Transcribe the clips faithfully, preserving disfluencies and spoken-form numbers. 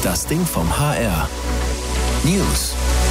Das Ding vom H R. News.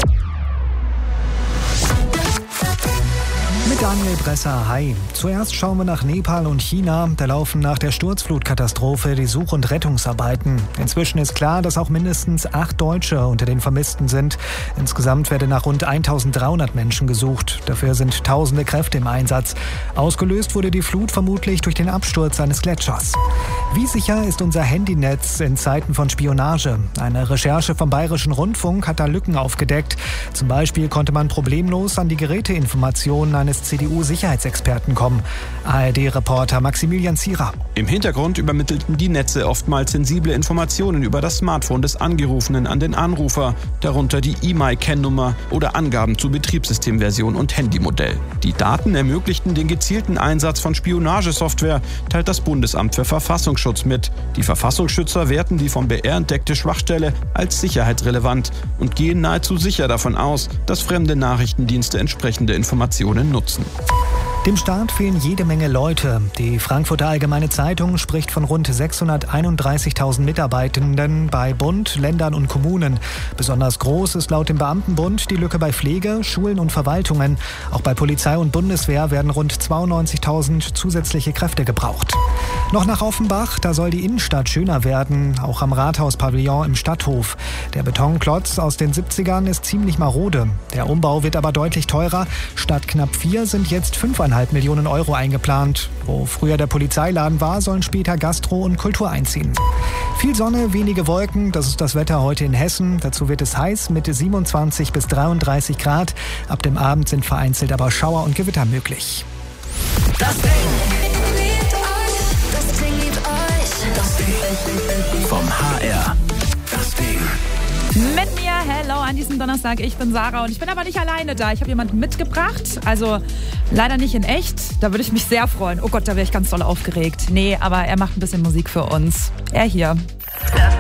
Mit Daniel Bresser, hi. Zuerst schauen wir nach Nepal und China. Da laufen nach der Sturzflutkatastrophe die Such- und Rettungsarbeiten. Inzwischen ist klar, dass auch mindestens acht Deutsche unter den Vermissten sind. Insgesamt werden nach rund eintausenddreihundert Menschen gesucht. Dafür sind tausende Kräfte im Einsatz. Ausgelöst wurde die Flut vermutlich durch den Absturz eines Gletschers. Wie sicher ist unser Handynetz in Zeiten von Spionage? Eine Recherche vom Bayerischen Rundfunk hat da Lücken aufgedeckt. Zum Beispiel konnte man problemlos an die Geräteinformationen eines C D U-Sicherheitsexperten kommen. A R D-Reporter Maximilian Zierer. Im Hintergrund übermittelten die Netze oftmals sensible Informationen über das Smartphone des Angerufenen an den Anrufer, darunter die E M I Kennnummer oder Angaben zu Betriebssystemversion und Handymodell. Die Daten ermöglichten den gezielten Einsatz von Spionagesoftware, teilt das Bundesamt für Verfassungsschutz mit. Die Verfassungsschützer werten die vom B R entdeckte Schwachstelle als sicherheitsrelevant und gehen nahezu sicher davon aus, dass fremde Nachrichtendienste entsprechende Informationen nutzen. Dem Staat fehlen jede Menge Leute. Die Frankfurter Allgemeine Zeitung spricht von rund sechshunderteinunddreißigtausend Mitarbeitenden bei Bund, Ländern und Kommunen. Besonders groß ist laut dem Beamtenbund die Lücke bei Pflege, Schulen und Verwaltungen. Auch bei Polizei und Bundeswehr werden rund zweiundneunzigtausend zusätzliche Kräfte gebraucht. Noch nach Offenbach, da soll die Innenstadt schöner werden, auch am Rathauspavillon im Stadthof. Der Betonklotz aus den siebzigern ist ziemlich marode. Der Umbau wird aber deutlich teurer. Statt knapp vier sind jetzt fünfeinhalb Millionen Euro eingeplant. Wo früher der Polizeiladen war, sollen später Gastro und Kultur einziehen. Viel Sonne, wenige Wolken, das ist das Wetter heute in Hessen. Dazu wird es heiß mit siebenundzwanzig bis dreiunddreißig Grad. Ab dem Abend sind vereinzelt aber Schauer und Gewitter möglich. Das Ding. Das Ding liebt euch. Das Ding vom H R. Das Ding. Mit mir, hello, an diesem Donnerstag. Ich bin Sarah und ich bin aber nicht alleine da. Ich habe jemanden mitgebracht, also leider nicht in echt. Da würde ich mich sehr freuen. Oh Gott, da wäre ich ganz doll aufgeregt. Nee, aber er macht ein bisschen Musik für uns. Er hier.